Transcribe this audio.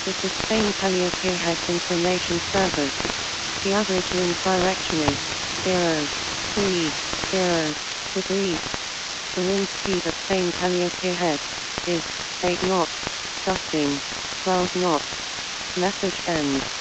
This is Spain Calliope Head Information Service. The average wind direction is 030 degrees. The wind speed at Spain Calliope Head is 8 knots, gusting 12 knots. Message ends.